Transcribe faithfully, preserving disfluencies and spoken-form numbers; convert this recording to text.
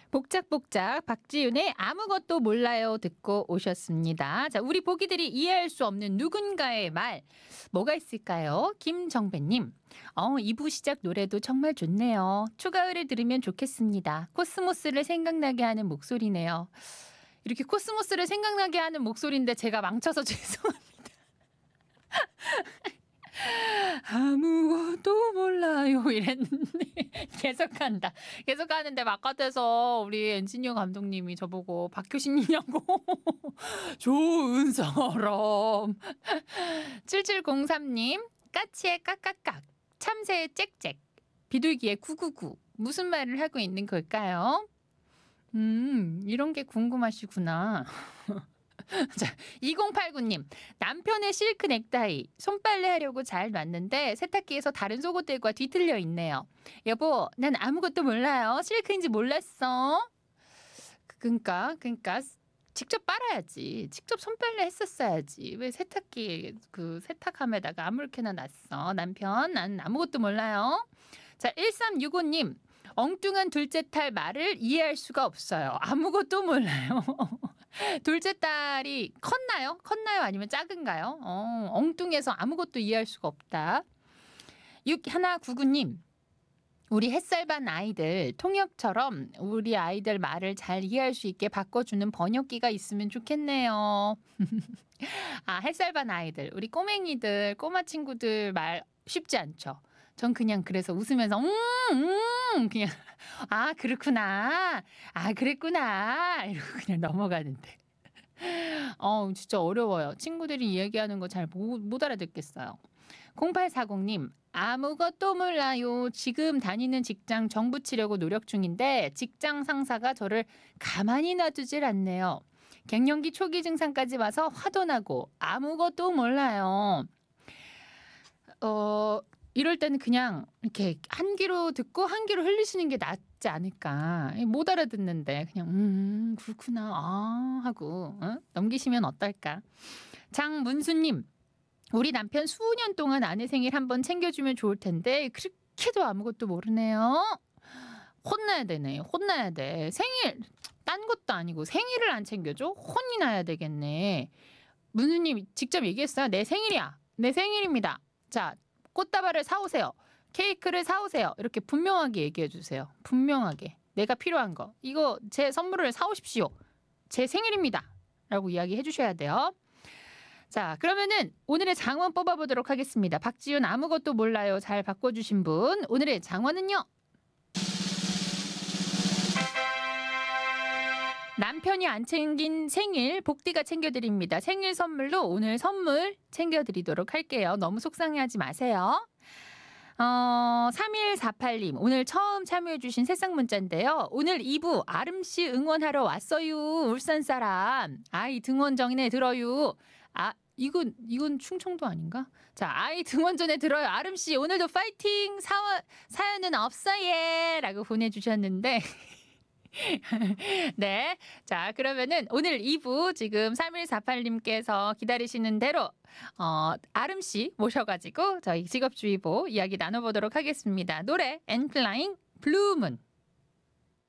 복작복작 박지윤의 아무것도 몰라요 듣고 오셨습니다. 자, 우리 보기들이 이해할 수 없는 누군가의 말 뭐가 있을까요? 김정배님. 어, 이 부 시작 노래도 정말 좋네요. 추가열을 들으면 좋겠습니다. 코스모스를 생각나게 하는 목소리네요. 이렇게 코스모스를 생각나게 하는 목소리인데 제가 망쳐서 죄송합니다. 아무것도 몰라요 이랬는데 계속한다. 계속하는데 바깥에서 우리 엔지니어 감독님이 저보고 박효신이냐고. 좋은 사람. 칠칠공삼님 까치의 까까깍 참새의 짹짹 비둘기의 구구구 무슨 말을 하고 있는 걸까요? 음 이런 게 궁금하시구나. 자, 이공팔구님 남편의 실크 넥타이 손빨래 하려고 잘 놨는데 세탁기에서 다른 속옷들과 뒤틀려 있네요. 여보, 난 아무것도 몰라요. 실크인지 몰랐어. 그니까 그니까 직접 빨아야지. 직접 손빨래 했었어야지. 왜 세탁기 그 세탁함에다가 아무렇게나 놨어. 남편, 난 아무것도 몰라요. 자, 일삼육오님 엉뚱한 둘째 딸 말을 이해할 수가 없어요. 아무것도 몰라요. 둘째 딸이 컸나요? 컸나요? 아니면 작은가요? 어, 엉뚱해서 아무것도 이해할 수가 없다. 육일구구님 우리 햇살반 아이들 통역처럼 우리 아이들 말을 잘 이해할 수 있게 바꿔주는 번역기가 있으면 좋겠네요. 아, 햇살반 아이들 우리 꼬맹이들 꼬마 친구들 말 쉽지 않죠. 전 그냥 그래서 웃으면서 음, 음 그냥 아 그렇구나 아 그랬구나 이러고 그냥 넘어가는데 어 진짜 어려워요. 친구들이 이야기하는 거 잘 못 알아듣겠어요. 공팔사공님 아무것도 몰라요. 지금 다니는 직장 정부 치려고 노력 중인데 직장 상사가 저를 가만히 놔두질 않네요. 갱년기 초기 증상까지 와서 화도 나고 아무것도 몰라요. 어 이럴 때는 그냥 이렇게 한 귀로 듣고 한 귀로 흘리시는 게 낫지 않을까. 못 알아듣는데 그냥 음 그렇구나 아 하고 어? 넘기시면 어떨까. 장문수님 우리 남편 수년 동안 아내 생일 한번 챙겨주면 좋을 텐데 그렇게도 아무것도 모르네요. 혼나야 되네. 혼나야 돼. 생일 딴 것도 아니고 생일을 안 챙겨줘? 혼이 나야 되겠네. 문수님 직접 얘기했어요. 내 생일이야. 내 생일입니다. 자 꽃다발을 사오세요. 케이크를 사오세요. 이렇게 분명하게 얘기해 주세요. 분명하게. 내가 필요한 거. 이거 제 선물을 사오십시오. 제 생일입니다. 라고 이야기해 주셔야 돼요. 자, 그러면은 오늘의 장원 뽑아보도록 하겠습니다. 박지윤 아무것도 몰라요. 잘 바꿔주신 분. 오늘의 장원은요. 남편이 안 챙긴 생일 복디가 챙겨드립니다. 생일 선물로 오늘 선물 챙겨드리도록 할게요. 너무 속상해하지 마세요. 어, 삼일사팔님 오늘 처음 참여해주신 새싹 문자인데요. 오늘 이 부 아름씨 응원하러 왔어요. 울산 사람. 아이 등원 전에 들어요. 아 이건 이건 충청도 아닌가? 자 아이 등원 전에 들어요. 아름씨 오늘도 파이팅. 사와, 사연은 없어예 라고 보내주셨는데 네. 자, 그러면은 오늘 이 부 지금 삼일사팔님께서 기다리시는 대로 어, 아름씨 모셔가지고 저희 직업주의보 이야기 나눠보도록 하겠습니다. 노래 엔플라잉 블루문.